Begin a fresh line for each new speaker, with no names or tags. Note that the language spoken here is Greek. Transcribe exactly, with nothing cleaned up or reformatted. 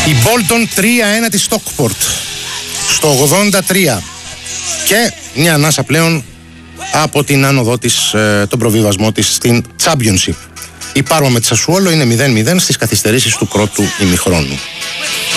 Η Bolton τρία ένα τη Stockport στο ογδόντα τρία και μια ανάσα πλέον από την άνοδό της, ε, τον προβιβασμό της στην Championship. Η Πάρμα με τη Σασουόλο είναι μηδέν μηδέν στις καθυστερήσεις του πρώτου ημιχρόνου.